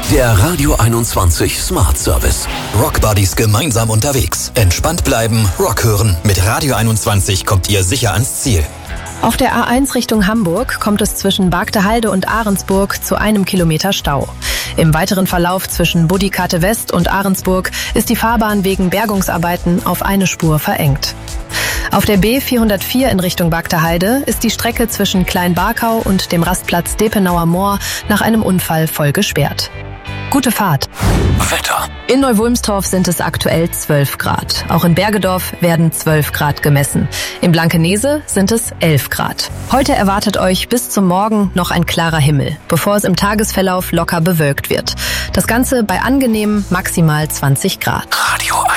Der Radio 21 Smart Service. Rock Buddies gemeinsam unterwegs. Entspannt bleiben, Rock hören. Mit Radio 21 kommt ihr sicher ans Ziel. Auf der A1 Richtung Hamburg kommt es zwischen Bargtehalde und Ahrensburg zu 1 Kilometer Stau. Im weiteren Verlauf zwischen Budikate West und Ahrensburg ist die Fahrbahn wegen Bergungsarbeiten auf eine Spur verengt. Auf der B404 in Richtung Bargtehalde ist die Strecke zwischen Kleinbarkau und dem Rastplatz Depenauer Moor nach einem Unfall voll gesperrt. Gute Fahrt. Wetter. In Neu-Wulmstorf sind es aktuell 12 Grad. Auch in Bergedorf werden 12 Grad gemessen. In Blankenese sind es 11 Grad. Heute erwartet euch bis zum Morgen noch ein klarer Himmel, bevor es im Tagesverlauf locker bewölkt wird. Das Ganze bei angenehmen maximal 20 Grad. Radio